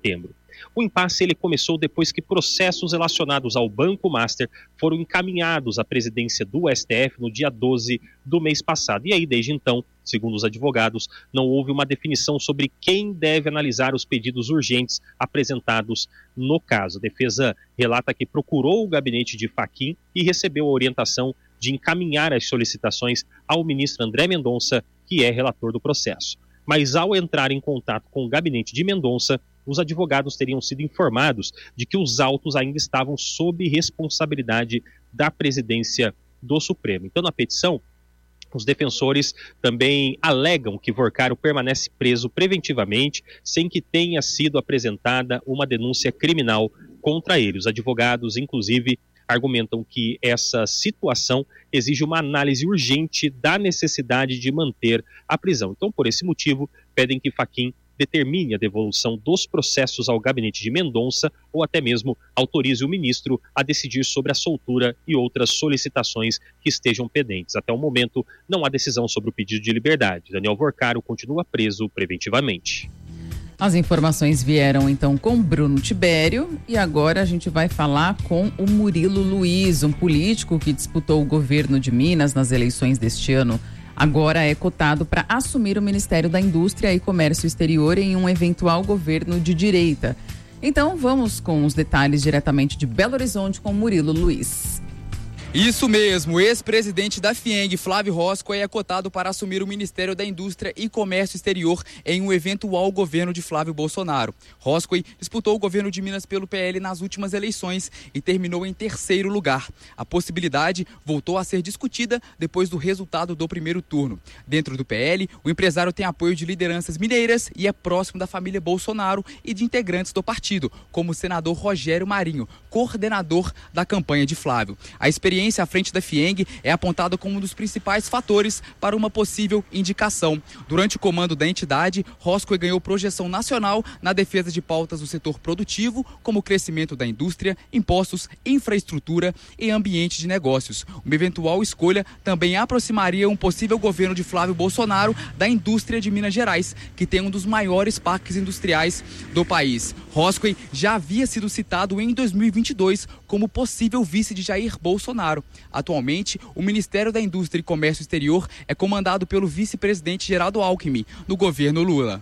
setembro. O impasse ele começou depois que processos relacionados ao Banco Master foram encaminhados à presidência do STF no dia 12 do mês passado. E aí, desde então, segundo os advogados, não houve uma definição sobre quem deve analisar os pedidos urgentes apresentados no caso. A defesa relata que procurou o gabinete de Fachin e recebeu a orientação de encaminhar as solicitações ao ministro André Mendonça, que é relator do processo. Mas ao entrar em contato com o gabinete de Mendonça, os advogados teriam sido informados de que os autos ainda estavam sob responsabilidade da presidência do Supremo. Então, na petição, os defensores também alegam que Vorcaro permanece preso preventivamente, sem que tenha sido apresentada uma denúncia criminal contra ele. Os advogados, inclusive, argumentam que essa situação exige uma análise urgente da necessidade de manter a prisão. Então, por esse motivo, pedem que Fachin determine a devolução dos processos ao gabinete de Mendonça ou até mesmo autorize o ministro a decidir sobre a soltura e outras solicitações que estejam pendentes. Até o momento, não há decisão sobre o pedido de liberdade. Daniel Vorcaro continua preso preventivamente. As informações vieram então com Bruno Tibério e agora a gente vai falar com o Murilo Luiz, um político que disputou o governo de Minas nas eleições deste ano. Agora é cotado para assumir o Ministério da Indústria e Comércio Exterior em um eventual governo de direita. Então vamos com os detalhes diretamente de Belo Horizonte com Murilo Luiz. Isso mesmo, o ex-presidente da FIENG, Flávio Roscoe, é cotado para assumir o Ministério da Indústria e Comércio Exterior em um eventual governo de Flávio Bolsonaro. Roscoe disputou o governo de Minas pelo PL nas últimas eleições e terminou em terceiro lugar. A possibilidade voltou a ser discutida depois do resultado do primeiro turno. Dentro do PL, o empresário tem apoio de lideranças mineiras e é próximo da família Bolsonaro e de integrantes do partido, como o senador Rogério Marinho, coordenador da campanha de Flávio. A experiência à frente da FIENG é apontada como um dos principais fatores para uma possível indicação. Durante o comando da entidade, Roscoe ganhou projeção nacional na defesa de pautas do setor produtivo, como o crescimento da indústria, impostos, infraestrutura e ambiente de negócios. Uma eventual escolha também aproximaria um possível governo de Flávio Bolsonaro da indústria de Minas Gerais, que tem um dos maiores parques industriais do país. Roscoe já havia sido citado em 2022 como possível vice de Jair Bolsonaro. Atualmente, o Ministério da Indústria e Comércio Exterior é comandado pelo vice-presidente Geraldo Alckmin, no governo Lula.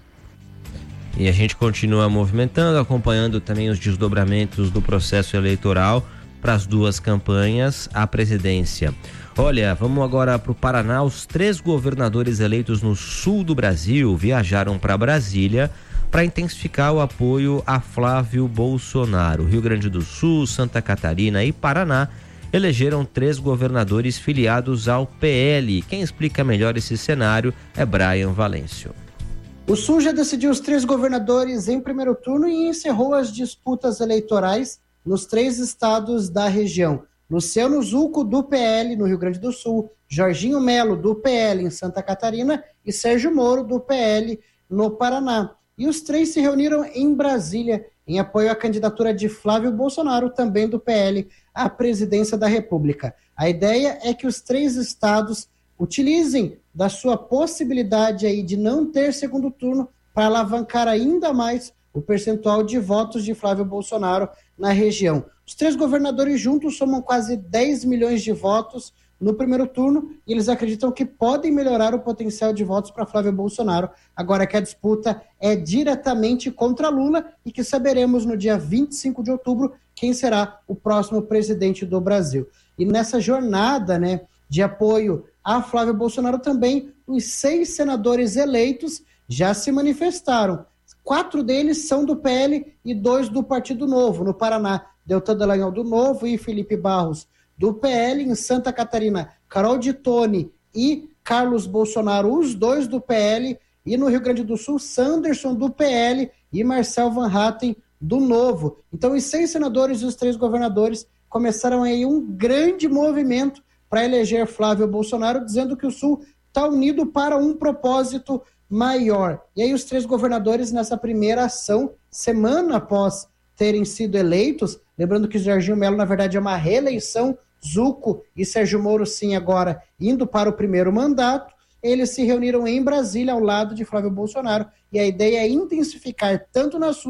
E a gente continua movimentando, acompanhando também os desdobramentos do processo eleitoral para as duas campanhas à presidência. Olha, vamos agora para o Paraná. Os 3 governadores eleitos no sul do Brasil viajaram para Brasília para intensificar o apoio a Flávio Bolsonaro. Rio Grande do Sul, Santa Catarina e Paraná elegeram 3 governadores filiados ao PL. Quem explica melhor esse cenário é Brian Valêncio. O Sul já decidiu os 3 governadores em primeiro turno e encerrou as disputas eleitorais nos 3 estados da região. Luciano Zucco, do PL, no Rio Grande do Sul, Jorginho Melo, do PL, em Santa Catarina, e Sérgio Moro, do PL, no Paraná. E os 3 se reuniram em Brasília em apoio à candidatura de Flávio Bolsonaro, também do PL, à presidência da República. A ideia é que os 3 estados utilizem da sua possibilidade aí de não ter segundo turno para alavancar ainda mais o percentual de votos de Flávio Bolsonaro na região. Os 3 governadores juntos somam quase 10 milhões de votos no primeiro turno e eles acreditam que podem melhorar o potencial de votos para Flávio Bolsonaro, agora que a disputa é diretamente contra Lula e que saberemos no dia 25 de outubro quem será o próximo presidente do Brasil. E nessa jornada, de apoio a Flávio Bolsonaro também, os 6 senadores eleitos já se manifestaram. 4 deles são do PL e 2 do Partido Novo. No Paraná, Deltan Dallagnol do Novo e Felipe Barros do PL. Em Santa Catarina, Carol de Tone e Carlos Bolsonaro, os 2 do PL. E no Rio Grande do Sul, Sanderson do PL e Marcel Van Hatten do Novo. Então, os 6 senadores e os 3 governadores começaram aí um grande movimento para eleger Flávio Bolsonaro, dizendo que o Sul está unido para um propósito maior. E aí os 3 governadores nessa primeira ação, semana após terem sido eleitos, lembrando que o Jorginho Melo, na verdade, é uma reeleição, Zucco e Sérgio Moro, sim, agora indo para o primeiro mandato, eles se reuniram em Brasília, ao lado de Flávio Bolsonaro, e a ideia é intensificar, tanto nas suas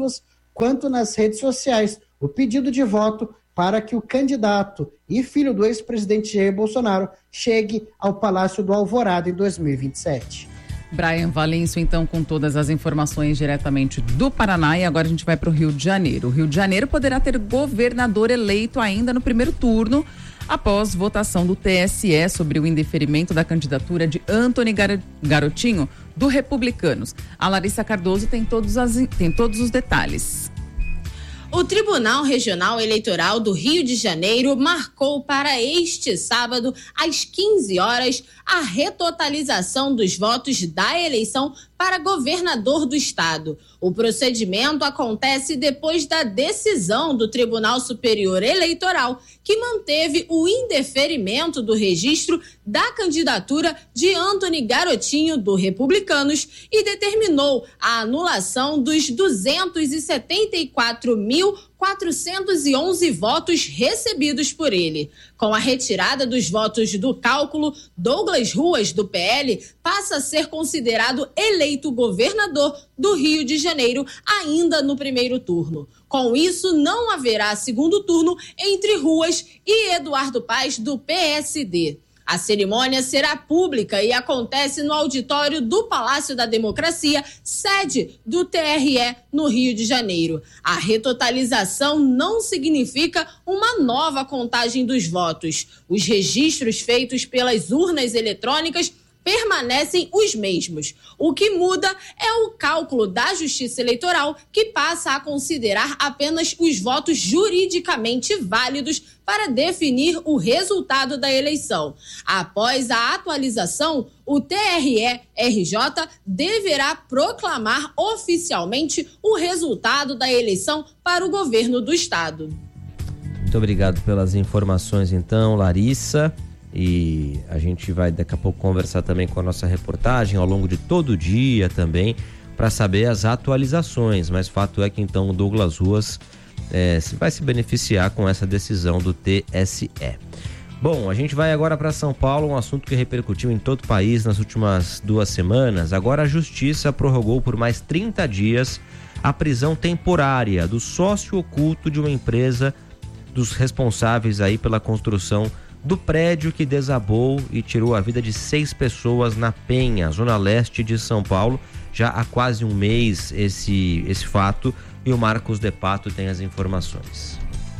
quanto nas redes sociais o pedido de voto para que o candidato e filho do ex-presidente Jair Bolsonaro chegue ao Palácio do Alvorada em 2027. Brian Valêncio, então, com todas as informações diretamente do Paraná. E agora a gente vai para o Rio de Janeiro. O Rio de Janeiro poderá ter governador eleito ainda no primeiro turno, após votação do TSE sobre o indeferimento da candidatura de Antony Garotinho, do Republicanos. A Larissa Cardoso tem todos os detalhes. O Tribunal Regional Eleitoral do Rio de Janeiro marcou para este sábado, às 15 horas, a retotalização dos votos da eleição para governador do estado. O procedimento acontece depois da decisão do Tribunal Superior Eleitoral, que manteve o indeferimento do registro da candidatura de Antony Garotinho, do Republicanos, e determinou a anulação dos 274.411 votos recebidos por ele. Com a retirada dos votos do cálculo, Douglas Ruas, do PL, passa a ser considerado eleito governador do Rio de Janeiro ainda no primeiro turno. Com isso, não haverá segundo turno entre Ruas e Eduardo Paes, do PSD. A cerimônia será pública e acontece no auditório do Palácio da Democracia, sede do TRE no Rio de Janeiro. A retotalização não significa uma nova contagem dos votos. Os registros feitos pelas urnas eletrônicas permanecem os mesmos. O que muda é o cálculo da Justiça Eleitoral, que passa a considerar apenas os votos juridicamente válidos para definir o resultado da eleição. Após a atualização, o TRE-RJ deverá proclamar oficialmente o resultado da eleição para o governo do estado. Muito obrigado pelas informações, então, Larissa. E a gente vai daqui a pouco conversar também com a nossa reportagem ao longo de todo o dia também, para saber as atualizações, mas fato é que então o Douglas Ruas vai se beneficiar com essa decisão do TSE. Bom, a gente vai agora para São Paulo, um assunto que repercutiu em todo o país nas últimas 2 semanas. Agora a Justiça prorrogou por mais 30 dias a prisão temporária do sócio oculto de uma empresa, dos responsáveis aí pela construção do prédio que desabou e tirou a vida de 6 pessoas na Penha, zona leste de São Paulo. Já há quase um mês esse fato, e o Marcos De Pato tem as informações.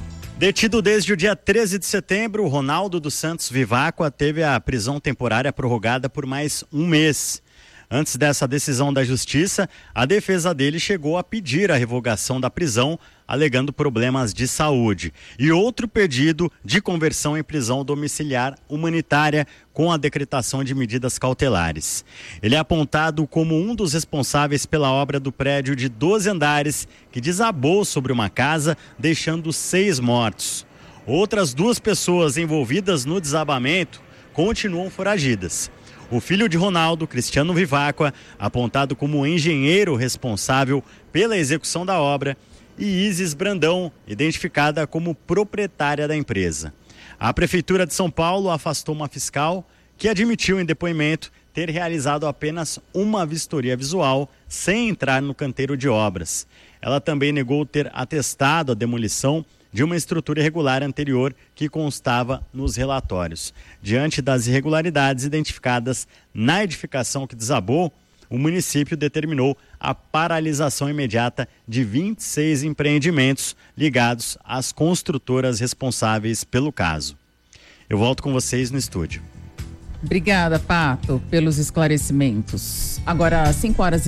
Detido desde o dia 13 de setembro, Ronaldo dos Santos Viváqua teve a prisão temporária prorrogada por mais um mês. Antes dessa decisão da Justiça, a defesa dele chegou a pedir a revogação da prisão, alegando problemas de saúde. E outro pedido de conversão em prisão domiciliar humanitária com a decretação de medidas cautelares. Ele é apontado como um dos responsáveis pela obra do prédio de 12 andares que desabou sobre uma casa, deixando 6 mortos. Outras 2 pessoas envolvidas no desabamento continuam foragidas. O filho de Ronaldo, Cristiano Viváqua, apontado como engenheiro responsável pela execução da obra, e Isis Brandão, identificada como proprietária da empresa. A Prefeitura de São Paulo afastou uma fiscal que admitiu em depoimento ter realizado apenas uma vistoria visual sem entrar no canteiro de obras. Ela também negou ter atestado a demolição de uma estrutura irregular anterior que constava nos relatórios. Diante das irregularidades identificadas na edificação que desabou, o município determinou a paralisação imediata de 26 empreendimentos ligados às construtoras responsáveis pelo caso. Eu volto com vocês no estúdio. Obrigada, Pato, pelos esclarecimentos. Agora, às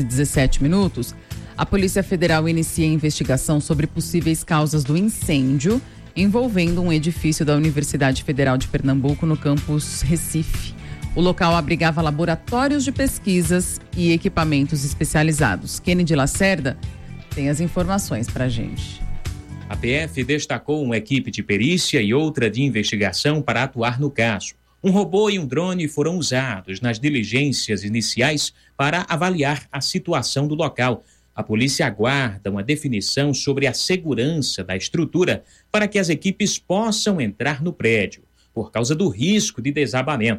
5h17, a Polícia Federal inicia investigação sobre possíveis causas do incêndio envolvendo um edifício da Universidade Federal de Pernambuco no campus Recife. O local abrigava laboratórios de pesquisas e equipamentos especializados. Kennedy Lacerda tem as informações para a gente. A PF destacou uma equipe de perícia e outra de investigação para atuar no caso. Um robô e um drone foram usados nas diligências iniciais para avaliar a situação do local. A polícia aguarda uma definição sobre a segurança da estrutura para que as equipes possam entrar no prédio, por causa do risco de desabamento.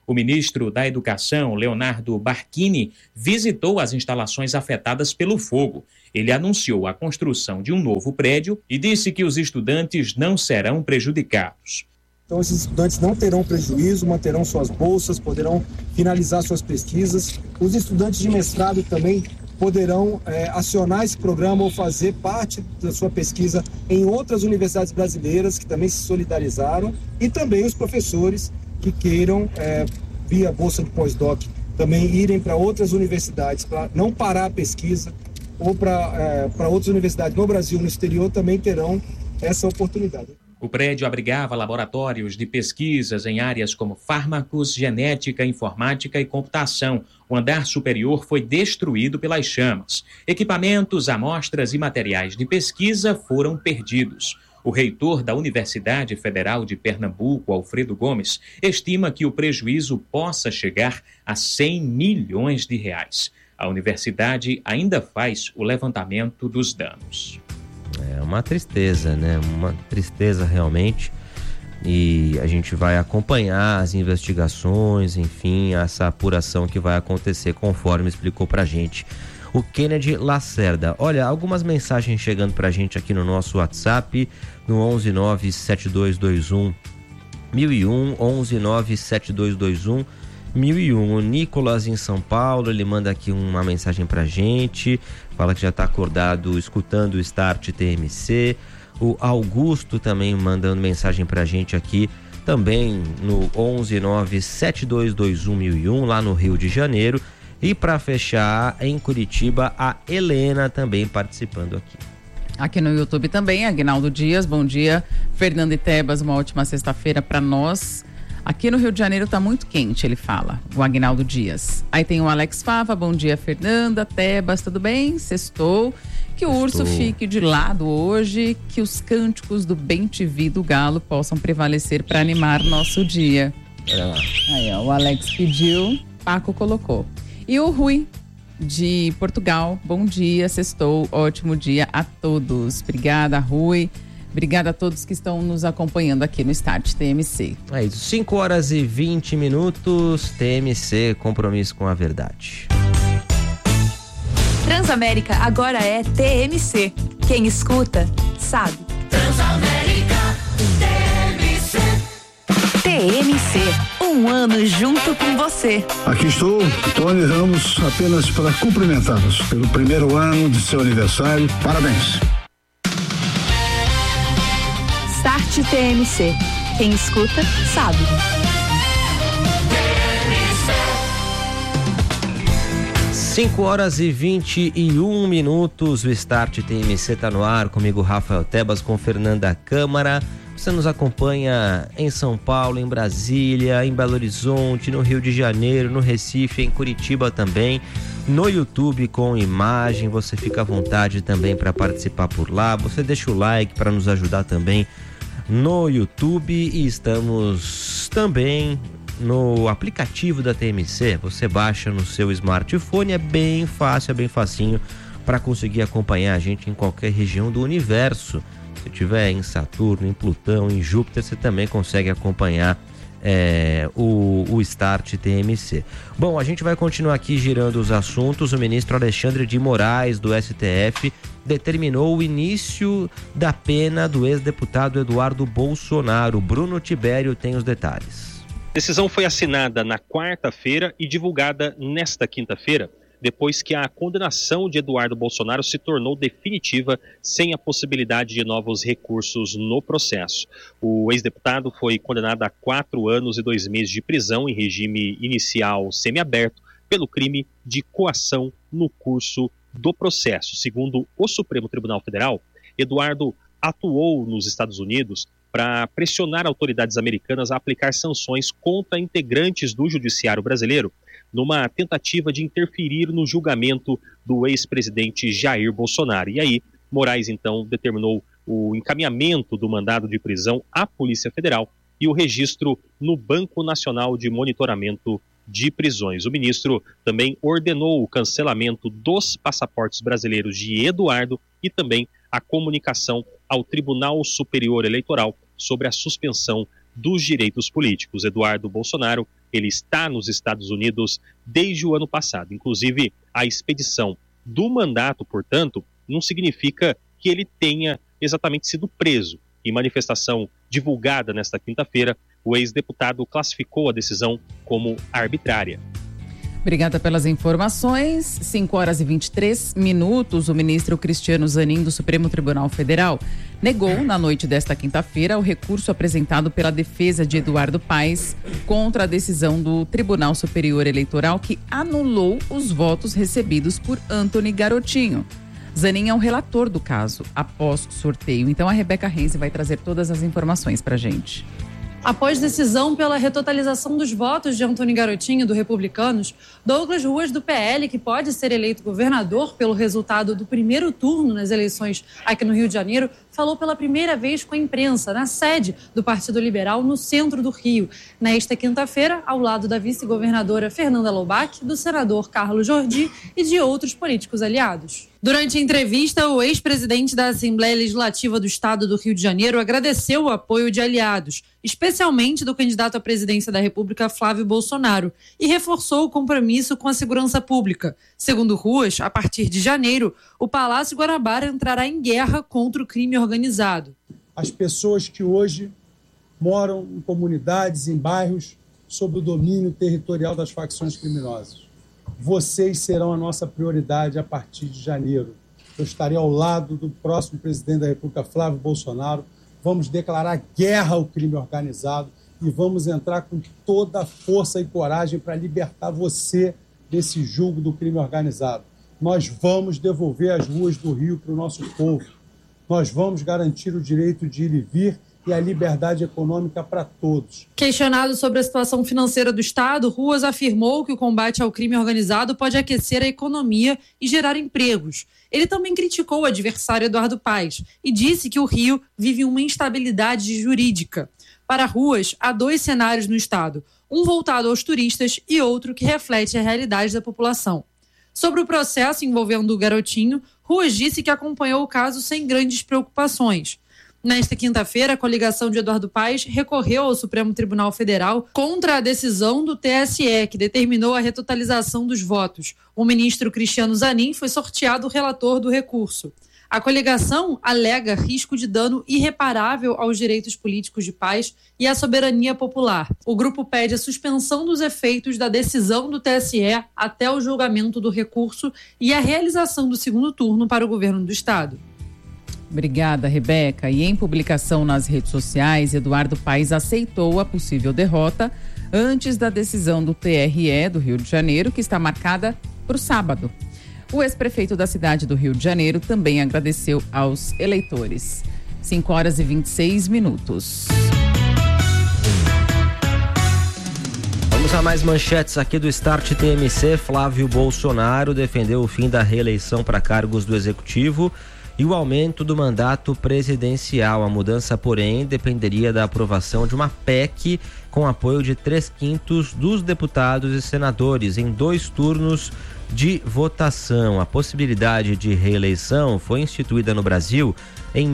O ministro da Educação, Leonardo Barquini, visitou as instalações afetadas pelo fogo. Ele anunciou a construção de um novo prédio e disse que os estudantes não serão prejudicados. Então, esses estudantes não terão prejuízo, manterão suas bolsas, poderão finalizar suas pesquisas. Os estudantes de mestrado também poderão acionar esse programa ou fazer parte da sua pesquisa em outras universidades brasileiras que também se solidarizaram, e também os professores que queiram, via bolsa de pós-doc, também irem para outras universidades, para não parar a pesquisa, ou para outras universidades no Brasil, no exterior, também terão essa oportunidade. O prédio abrigava laboratórios de pesquisas em áreas como fármacos, genética, informática e computação. O andar superior foi destruído pelas chamas. Equipamentos, amostras e materiais de pesquisa foram perdidos. O reitor da Universidade Federal de Pernambuco, Alfredo Gomes, estima que o prejuízo possa chegar a 100 milhões de reais. A universidade ainda faz o levantamento dos danos. É uma tristeza, né? Uma tristeza realmente. E a gente vai acompanhar as investigações, enfim, essa apuração que vai acontecer conforme explicou pra gente o Kennedy Lacerda. Olha, algumas mensagens chegando pra gente aqui no nosso WhatsApp, no 1197221 1001, 1197221 1001. O Nicolas em São Paulo, ele manda aqui uma mensagem pra gente, fala que já tá acordado escutando o Start TMC. O Augusto também mandando mensagem pra gente aqui, também no 1197221 1001, lá no Rio de Janeiro. E para fechar, em Curitiba, a Helena também participando aqui. Aqui no YouTube também, Aguinaldo Dias, bom dia. Fernando e Tebas, uma ótima sexta-feira para nós. Aqui no Rio de Janeiro tá muito quente, ele fala, o Aguinaldo Dias. Aí tem o Alex Fava, bom dia Fernanda, Tebas, tudo bem? Sextou. Que o urso fique de lado hoje, que os cânticos do Bem-te-vi do Galo possam prevalecer para animar nosso dia. Olha lá. Aí, ó, o Alex pediu, Paco colocou. E o Rui, de Portugal, bom dia, sextou, ótimo dia a todos. Obrigada, Rui. Obrigada a todos que estão nos acompanhando aqui no Start TMC. É isso, 5h20, TMC, compromisso com a verdade. Transamérica agora é TMC. Quem escuta, sabe. Transamérica, TMC. TMC, um ano junto com você. Aqui estou, Tony Ramos, apenas para cumprimentá-los pelo primeiro ano de seu aniversário. Parabéns. Start TMC. Quem escuta, sabe. 5h21, o Start TMC tá no ar, comigo Rafael Tebas, com Fernanda Câmara. Você nos acompanha em São Paulo, em Brasília, em Belo Horizonte, no Rio de Janeiro, no Recife, em Curitiba também, no YouTube com imagem. Você fica à vontade também para participar por lá. Você deixa o like para nos ajudar também no YouTube, e estamos também no aplicativo da TMC. Você baixa no seu smartphone, é bem fácil, é bem facinho para conseguir acompanhar a gente em qualquer região do universo. Se estiver em Saturno, em Plutão, em Júpiter, você também consegue acompanhar o Start TMC. Bom, a gente vai continuar aqui girando os assuntos. O ministro Alexandre de Moraes, do STF, determinou o início da pena do ex-deputado Eduardo Bolsonaro. Bruno Tibério tem os detalhes. A decisão foi assinada na quarta-feira e divulgada nesta quinta-feira, depois que a condenação de Eduardo Bolsonaro se tornou definitiva, sem a possibilidade de novos recursos no processo. O ex-deputado foi condenado a 4 anos e 2 meses de prisão em regime inicial semiaberto pelo crime de coação no curso do processo. Segundo o Supremo Tribunal Federal, Eduardo atuou nos Estados Unidos para pressionar autoridades americanas a aplicar sanções contra integrantes do judiciário brasileiro, numa tentativa de interferir no julgamento do ex-presidente Jair Bolsonaro. E aí, Moraes, então, determinou o encaminhamento do mandado de prisão à Polícia Federal e o registro no Banco Nacional de Monitoramento de Prisões. O ministro também ordenou o cancelamento dos passaportes brasileiros de Eduardo e também a comunicação ao Tribunal Superior Eleitoral sobre a suspensão dos direitos políticos. Eduardo Bolsonaro, ele está nos Estados Unidos desde o ano passado. Inclusive, a expedição do mandato, portanto, não significa que ele tenha exatamente sido preso. Em manifestação divulgada nesta quinta-feira, o ex-deputado classificou a decisão como arbitrária. Obrigada pelas informações. 5h23. O ministro Cristiano Zanin, do Supremo Tribunal Federal, negou na noite desta quinta-feira o recurso apresentado pela defesa de Eduardo Paes contra a decisão do Tribunal Superior Eleitoral que anulou os votos recebidos por Antony Garotinho. Zanin é o relator do caso após sorteio. Então a Rebeca Rense vai trazer todas as informações para a gente. Após decisão pela retotalização dos votos de Antony Garotinho, do Republicanos, Douglas Ruas, do PL, que pode ser eleito governador pelo resultado do primeiro turno nas eleições aqui no Rio de Janeiro, falou pela primeira vez com a imprensa na sede do Partido Liberal, no centro do Rio, nesta quinta-feira, ao lado da vice-governadora Fernanda Loubach, do senador Carlos Jordi e de outros políticos aliados. Durante a entrevista, o ex-presidente da Assembleia Legislativa do Estado do Rio de Janeiro agradeceu o apoio de aliados, especialmente do candidato à presidência da República, Flávio Bolsonaro, e reforçou o compromisso com a segurança pública. Segundo Ruas, a partir de janeiro, o Palácio Guanabara entrará em guerra contra o crime organizado. As pessoas que hoje moram em comunidades, em bairros, sob o domínio territorial das facções criminosas. Vocês serão a nossa prioridade a partir de janeiro. Eu estarei ao lado do próximo presidente da República, Flávio Bolsonaro. Vamos declarar guerra ao crime organizado e vamos entrar com toda a força e coragem para libertar você desse jugo do crime organizado. Nós vamos devolver as ruas do Rio para o nosso povo. Nós vamos garantir o direito de ir e vir e a liberdade econômica para todos. Questionado sobre a situação financeira do Estado, Ruas afirmou que o combate ao crime organizado pode aquecer a economia e gerar empregos. Ele também criticou o adversário Eduardo Paes e disse que o Rio vive uma instabilidade jurídica. Para Ruas, há 2 cenários no Estado, um voltado aos turistas e outro que reflete a realidade da população. Sobre o processo envolvendo o Garotinho, Ruas disse que acompanhou o caso sem grandes preocupações. Nesta quinta-feira, a coligação de Eduardo Paes recorreu ao Supremo Tribunal Federal contra a decisão do TSE, que determinou a retotalização dos votos. O ministro Cristiano Zanin foi sorteado relator do recurso. A coligação alega risco de dano irreparável aos direitos políticos de Paes e à soberania popular. O grupo pede a suspensão dos efeitos da decisão do TSE até o julgamento do recurso e a realização do segundo turno para o governo do Estado. Obrigada, Rebeca. E em publicação nas redes sociais, Eduardo Paes aceitou a possível derrota antes da decisão do TRE do Rio de Janeiro, que está marcada para o sábado. O ex-prefeito da cidade do Rio de Janeiro também agradeceu aos eleitores. 5h26. Vamos a mais manchetes aqui do Start TMC. Flávio Bolsonaro defendeu o fim da reeleição para cargos do Executivo e o aumento do mandato presidencial. A mudança, porém, dependeria da aprovação de uma PEC com apoio de 3/5 dos deputados e senadores em 2 turnos de votação. A possibilidade de reeleição foi instituída no Brasil em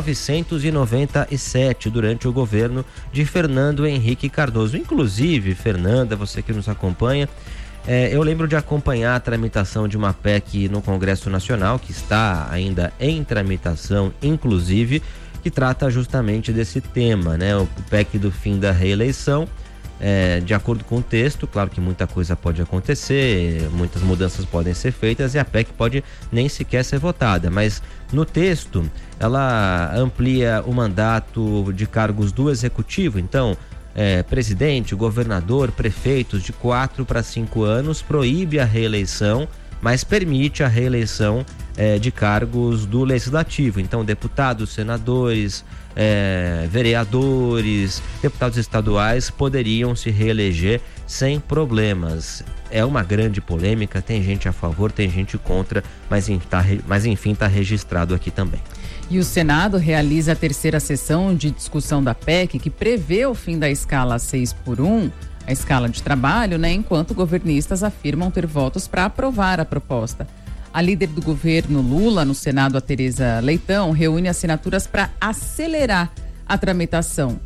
1997, durante o governo de Fernando Henrique Cardoso. Inclusive, Fernanda, você que nos acompanha, eu lembro de acompanhar a tramitação de uma PEC no Congresso Nacional, que está ainda em tramitação, inclusive, que trata justamente desse tema, né? O PEC do fim da reeleição. De acordo com o texto, claro que muita coisa pode acontecer, muitas mudanças podem ser feitas e a PEC pode nem sequer ser votada, mas no texto ela amplia o mandato de cargos do Executivo. Então, presidente, governador, prefeitos, de 4 para 5 anos, proíbe a reeleição, mas permite a reeleição de cargos do Legislativo. Então, deputados, senadores, vereadores, deputados estaduais poderiam se reeleger sem problemas. É uma grande polêmica, tem gente a favor, tem gente contra, mas enfim, está registrado aqui também. E o Senado realiza a 3ª sessão de discussão da PEC, que prevê o fim da escala 6x1, a escala de trabalho, né? Enquanto governistas afirmam ter votos para aprovar a proposta. A líder do governo Lula no Senado, a Tereza Leitão, reúne assinaturas para acelerar a tramitação.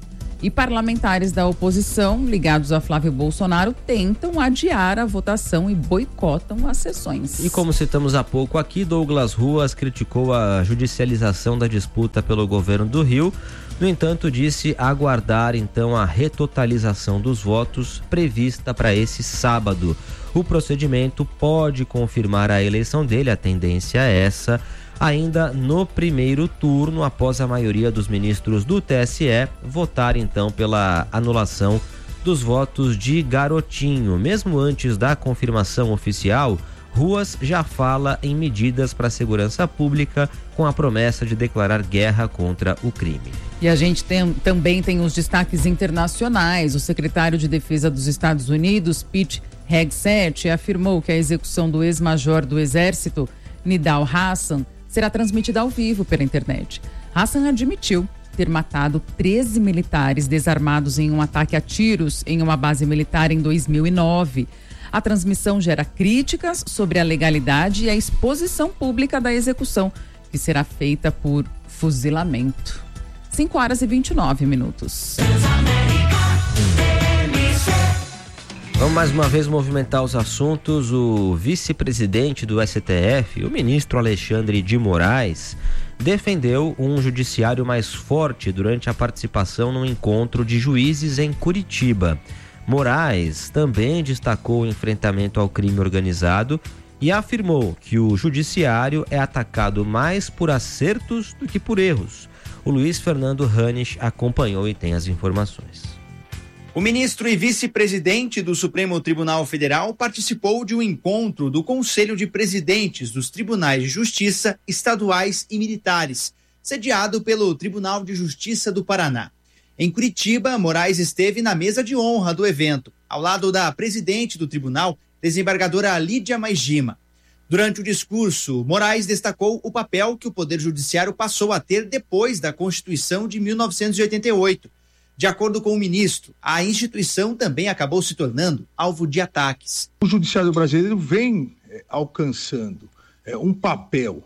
E parlamentares da oposição, ligados a Flávio Bolsonaro, tentam adiar a votação e boicotam as sessões. E como citamos há pouco aqui, Douglas Ruas criticou a judicialização da disputa pelo governo do Rio. No entanto, disse aguardar então a retotalização dos votos prevista para esse sábado. O procedimento pode confirmar a eleição dele, a tendência é essa, ainda no primeiro turno, após a maioria dos ministros do TSE votar então pela anulação dos votos de Garotinho. Mesmo antes da confirmação oficial, Ruas já fala em medidas para a segurança pública, com a promessa de declarar guerra contra o crime. E a gente também tem os destaques internacionais. O secretário de Defesa dos Estados Unidos, Pete Hegseth, afirmou que a execução do ex-major do Exército, Nidal Hasan, será transmitida ao vivo pela internet. Hasan admitiu ter matado 13 militares desarmados em um ataque a tiros em uma base militar em 2009. A transmissão gera críticas sobre a legalidade e a exposição pública da execução, que será feita por fuzilamento. 5h29. Vamos mais uma vez movimentar os assuntos. O vice-presidente do STF, o ministro Alexandre de Moraes, defendeu um judiciário mais forte durante a participação no encontro de juízes em Curitiba. Moraes também destacou o enfrentamento ao crime organizado e afirmou que o judiciário é atacado mais por acertos do que por erros. O Luiz Fernando Hanich acompanhou e tem as informações. O ministro e vice-presidente do Supremo Tribunal Federal participou de um encontro do Conselho de Presidentes dos Tribunais de Justiça Estaduais e Militares, sediado pelo Tribunal de Justiça do Paraná. Em Curitiba, Moraes esteve na mesa de honra do evento, ao lado da presidente do tribunal, desembargadora Lídia Maigima. Durante o discurso, Moraes destacou o papel que o Poder Judiciário passou a ter depois da Constituição de 1988. De acordo com o ministro, a instituição também acabou se tornando alvo de ataques. O Judiciário brasileiro vem alcançando um papel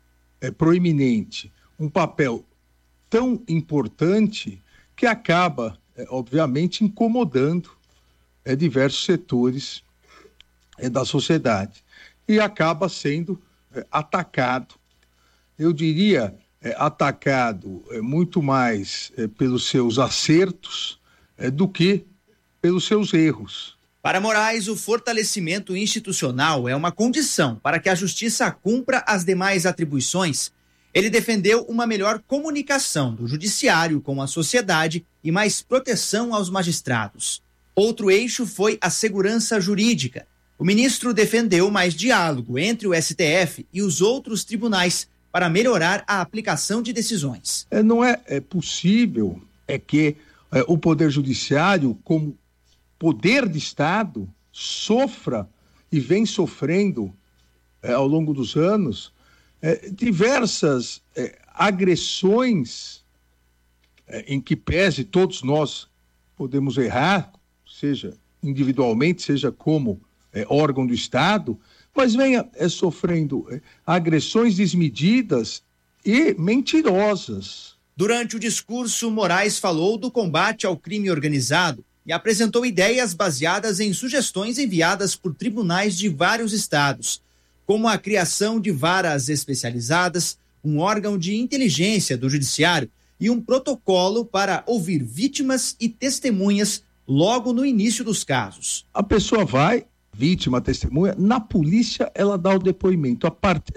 proeminente, um papel tão importante que acaba, obviamente, incomodando diversos setores da sociedade e acaba sendo atacado. Eu diria, atacado muito mais pelos seus acertos do que pelos seus erros. Para Moraes, o fortalecimento institucional é uma condição para que a justiça cumpra as demais atribuições. Ele defendeu uma melhor comunicação do judiciário com a sociedade e mais proteção aos magistrados. Outro eixo foi a segurança jurídica. O ministro defendeu mais diálogo entre o STF e os outros tribunais para melhorar a aplicação de decisões. Não é possível que o Poder Judiciário, como poder de Estado, sofra e vem sofrendo ao longo dos anos diversas agressões em que pese todos nós podemos errar, seja individualmente, seja como órgão do Estado, mas venha sofrendo agressões desmedidas e mentirosas. Durante o discurso, Moraes falou do combate ao crime organizado e apresentou ideias baseadas em sugestões enviadas por tribunais de vários estados, como a criação de varas especializadas, um órgão de inteligência do judiciário e um protocolo para ouvir vítimas e testemunhas logo no início dos casos. A pessoa vai, vítima, testemunha, na polícia ela dá o depoimento.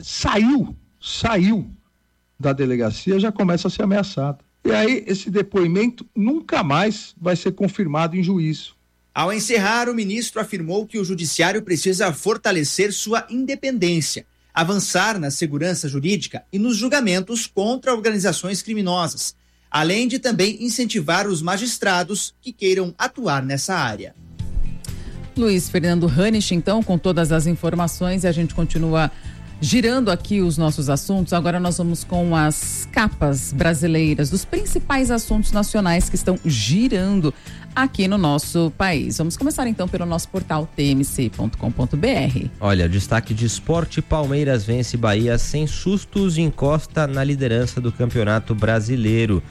Saiu da delegacia, já começa a ser ameaçada. E aí esse depoimento nunca mais vai ser confirmado em juízo. Ao encerrar, o ministro afirmou que o judiciário precisa fortalecer sua independência, avançar na segurança jurídica e nos julgamentos contra organizações criminosas, além de também incentivar os magistrados que queiram atuar nessa área. Luiz Fernando Hanich, então, com todas as informações, e a gente continua girando aqui os nossos assuntos. Agora nós vamos com as capas brasileiras dos principais assuntos nacionais que estão girando aqui no nosso país. Vamos começar então pelo nosso portal tmc.com.br. Olha, destaque de esporte: Palmeiras vence Bahia sem sustos e encosta na liderança do Campeonato Brasileiro.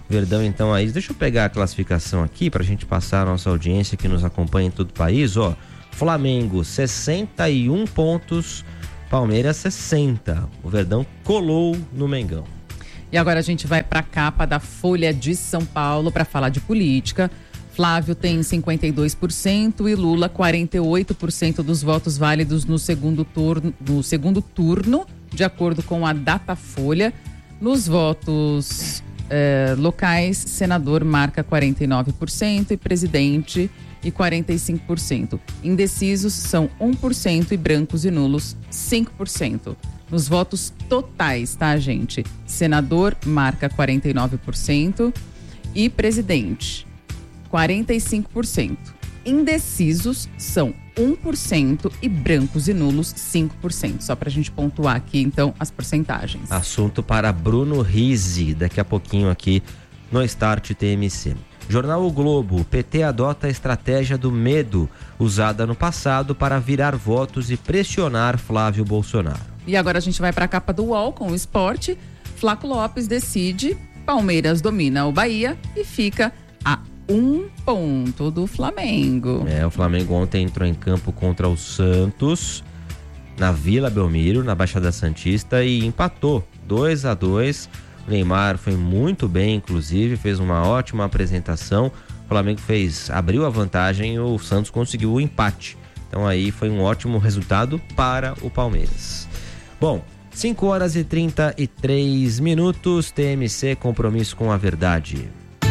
Verdão, então, aí, deixa eu pegar a classificação aqui pra gente passar a nossa audiência que nos acompanha em todo o país, ó. Flamengo, 61 pontos, Palmeiras, 60. O Verdão colou no Mengão. E agora a gente vai para a capa da Folha de São Paulo para falar de política. Flávio tem 52% e Lula 48% dos votos válidos no segundo turno, de acordo com a Datafolha. Nos votos locais, senador marca 49% e presidente e 45%. Indecisos são 1% e brancos e nulos 5%. Nos votos totais, tá, gente? Senador marca 49% e presidente 45%. Indecisos são 1% e brancos e nulos 5%. Só pra gente pontuar aqui, então, as porcentagens. Assunto para Bruno Rizzi, daqui a pouquinho aqui no Start TMC. Jornal O Globo, PT adota a estratégia do medo, usada no passado para virar votos e pressionar Flávio Bolsonaro. E agora a gente vai para a capa do UOL com o esporte. Flaco Lopes decide, Palmeiras domina o Bahia e fica a 1 ponto do Flamengo. O Flamengo ontem entrou em campo contra o Santos, na Vila Belmiro, na Baixada Santista, e empatou 2-2. O Neymar foi muito bem, inclusive, fez uma ótima apresentação. O Flamengo abriu a vantagem e o Santos conseguiu o empate. Então aí foi um ótimo resultado para o Palmeiras. Bom, 5h33, TMC, compromisso com a verdade.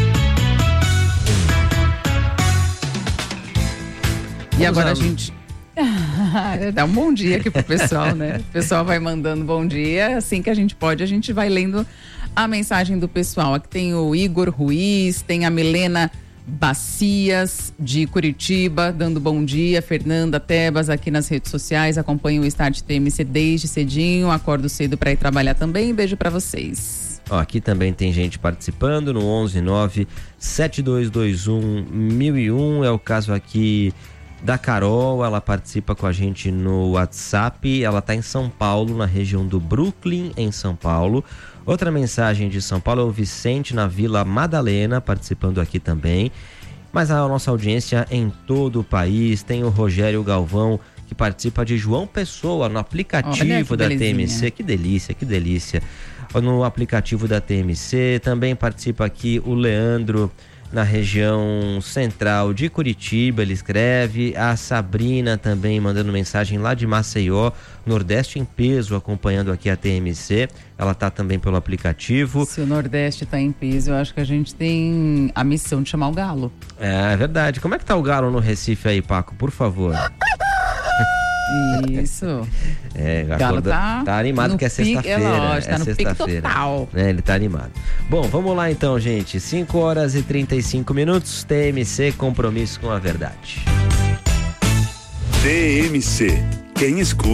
E agora a gente dá um bom dia aqui pro pessoal, né? O pessoal vai mandando bom dia, assim que a gente pode, a gente vai lendo a mensagem do pessoal. Aqui tem o Igor Ruiz, tem a Milena Bacias, de Curitiba, dando bom dia. Fernanda Tebas aqui nas redes sociais, acompanha o Start TMC desde cedinho, acordo cedo para ir trabalhar também. Beijo para vocês. Aqui também tem gente participando no 119-7221-1001, é o caso aqui da Carol, ela participa com a gente no WhatsApp, ela está em São Paulo, na região do Brooklyn, em São Paulo. Outra mensagem de São Paulo é o Vicente, na Vila Madalena, participando aqui também. Mas a nossa audiência em todo o país, tem o Rogério Galvão, que participa de João Pessoa, no aplicativo da TMC. Que delícia, que delícia. No aplicativo da TMC, também participa aqui o Leandro, na região central de Curitiba, ele escreve. A Sabrina também mandando mensagem lá de Maceió, Nordeste em peso, acompanhando aqui a TMC. Ela tá também pelo aplicativo. Se o Nordeste tá em peso, eu acho que a gente tem a missão de chamar o Galo. É verdade. Como é que tá o Galo no Recife aí, Paco? Por favor. Isso. O Galo tá animado, que é sexta-feira. Tá no pico total. Ele tá animado. Bom, vamos lá então, gente. 5h35, TMC, compromisso com a verdade. TMC, quem escuta